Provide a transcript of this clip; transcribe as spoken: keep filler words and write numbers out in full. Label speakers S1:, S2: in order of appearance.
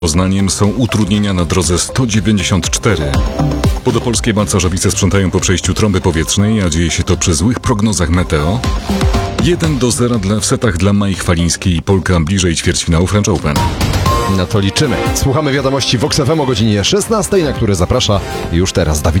S1: Poznaniem są utrudnienia na drodze sto dziewięćdziesiąt cztery. Podopolskie Balcarzowice sprzątają po przejściu trąby powietrznej, a dzieje się to przy złych prognozach meteo. jeden do zera dla, w setach dla Mai Chwalińskiej i Polka bliżej ćwierćfinału French Open.
S2: Na to liczymy. Słuchamy wiadomości Vox F M o godzinie szesnastej, na które zaprasza już teraz Dawid